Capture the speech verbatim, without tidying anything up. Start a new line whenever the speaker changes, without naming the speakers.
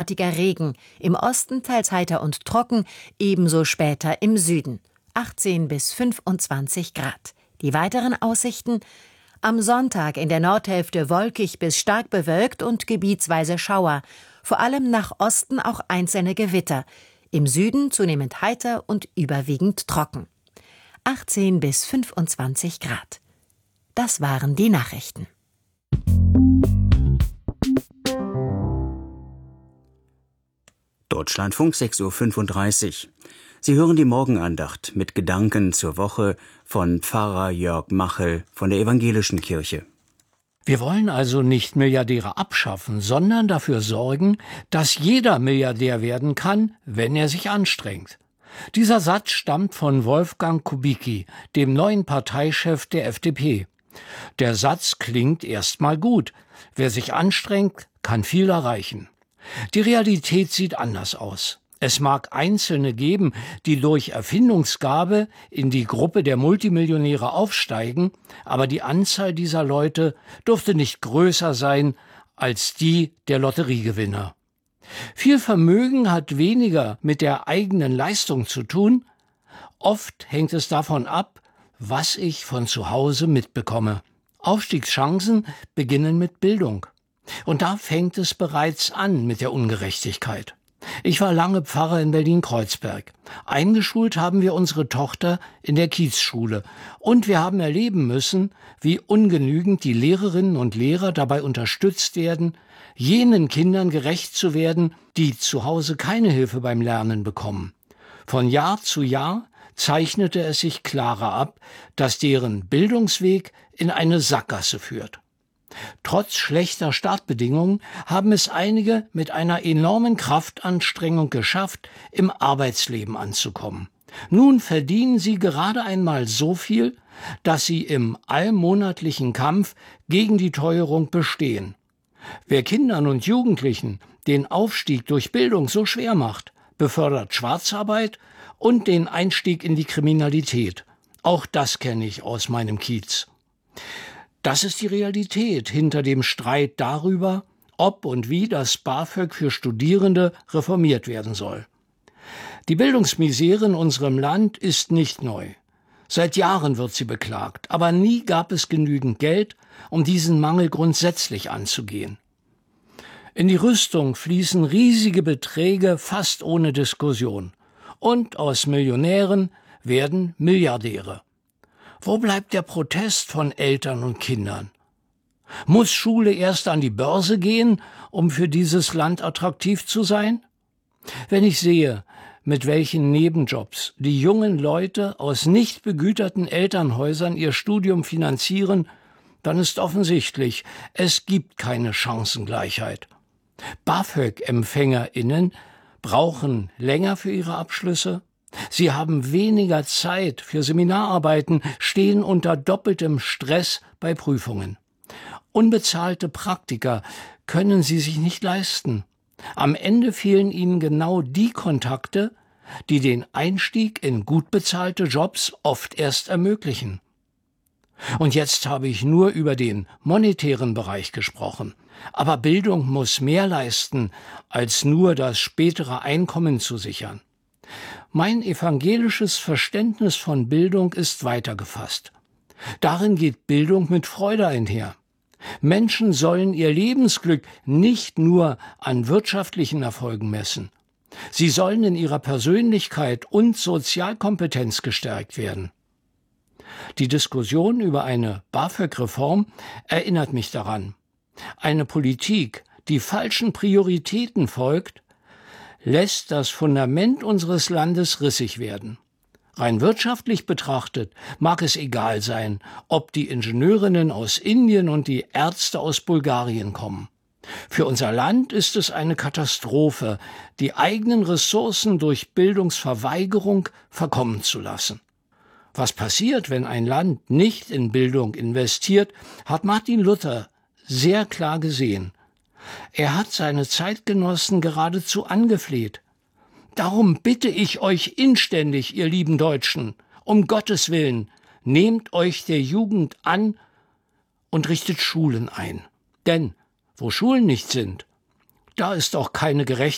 regenartiger Regen, im Osten teils heiter und trocken, ebenso später im Süden. achtzehn bis fünfundzwanzig Grad. Die weiteren Aussichten: am Sonntag in der Nordhälfte wolkig bis stark bewölkt und gebietsweise Schauer, vor allem nach Osten auch einzelne Gewitter, im Süden zunehmend heiter und überwiegend trocken. achtzehn bis fünfundzwanzig Grad. Das waren die Nachrichten.
Deutschlandfunk sechs Uhr fünfunddreißig. Sie hören die Morgenandacht mit Gedanken zur Woche von Pfarrer Jörg Machel von der Evangelischen Kirche.
Wir wollen also nicht Milliardäre abschaffen, sondern dafür sorgen, dass jeder Milliardär werden kann, wenn er sich anstrengt. Dieser Satz stammt von Wolfgang Kubicki, dem neuen Parteichef der F D P. Der Satz klingt erstmal gut. Wer sich anstrengt, kann viel erreichen. Die Realität sieht anders aus. Es mag Einzelne geben, die durch Erfindungsgabe in die Gruppe der Multimillionäre aufsteigen, aber die Anzahl dieser Leute dürfte nicht größer sein als die der Lotteriegewinner. Viel Vermögen hat weniger mit der eigenen Leistung zu tun. Oft hängt es davon ab, was ich von zu Hause mitbekomme. Aufstiegschancen beginnen mit Bildung. Und da fängt es bereits an mit der Ungerechtigkeit. Ich war lange Pfarrer in Berlin-Kreuzberg. Eingeschult haben wir unsere Tochter in der Kiezschule. Und wir haben erleben müssen, wie ungenügend die Lehrerinnen und Lehrer dabei unterstützt werden, jenen Kindern gerecht zu werden, die zu Hause keine Hilfe beim Lernen bekommen. Von Jahr zu Jahr zeichnete es sich klarer ab, dass deren Bildungsweg in eine Sackgasse führt. Trotz schlechter Startbedingungen haben es einige mit einer enormen Kraftanstrengung geschafft, im Arbeitsleben anzukommen. Nun verdienen sie gerade einmal so viel, dass sie im allmonatlichen Kampf gegen die Teuerung bestehen. Wer Kindern und Jugendlichen den Aufstieg durch Bildung so schwer macht, befördert Schwarzarbeit und den Einstieg in die Kriminalität. Auch das kenne ich aus meinem Kiez. Das ist die Realität hinter dem Streit darüber, ob und wie das BAföG für Studierende reformiert werden soll. Die Bildungsmisere in unserem Land ist nicht neu. Seit Jahren wird sie beklagt, aber nie gab es genügend Geld, um diesen Mangel grundsätzlich anzugehen. In die Rüstung fließen riesige Beträge fast ohne Diskussion. Und aus Millionären werden Milliardäre. Wo bleibt der Protest von Eltern und Kindern? Muss Schule erst an die Börse gehen, um für dieses Land attraktiv zu sein? Wenn ich sehe, mit welchen Nebenjobs die jungen Leute aus nicht begüterten Elternhäusern ihr Studium finanzieren, dann ist offensichtlich, es gibt keine Chancengleichheit. BAföG-EmpfängerInnen brauchen länger für ihre Abschlüsse. Sie haben weniger Zeit für Seminararbeiten, stehen unter doppeltem Stress bei Prüfungen. Unbezahlte Praktika können sie sich nicht leisten. Am Ende fehlen ihnen genau die Kontakte, die den Einstieg in gut bezahlte Jobs oft erst ermöglichen. Und jetzt habe ich nur über den monetären Bereich gesprochen. Aber Bildung muss mehr leisten, als nur das spätere Einkommen zu sichern. Mein evangelisches Verständnis von Bildung ist weitergefasst. Darin geht Bildung mit Freude einher. Menschen sollen ihr Lebensglück nicht nur an wirtschaftlichen Erfolgen messen. Sie sollen in ihrer Persönlichkeit und Sozialkompetenz gestärkt werden. Die Diskussion über eine BAföG-Reform erinnert mich daran. Eine Politik, die falschen Prioritäten folgt, lässt das Fundament unseres Landes rissig werden. Rein wirtschaftlich betrachtet mag es egal sein, ob die Ingenieurinnen aus Indien und die Ärzte aus Bulgarien kommen. Für unser Land ist es eine Katastrophe, die eigenen Ressourcen durch Bildungsverweigerung verkommen zu lassen. Was passiert, wenn ein Land nicht in Bildung investiert, hat Martin Luther sehr klar gesehen. Er hat seine Zeitgenossen geradezu angefleht. Darum bitte ich euch inständig, ihr lieben Deutschen, um Gottes Willen, nehmt euch der Jugend an und richtet Schulen ein. Denn wo Schulen nicht sind, da ist auch keine Gerechtigkeit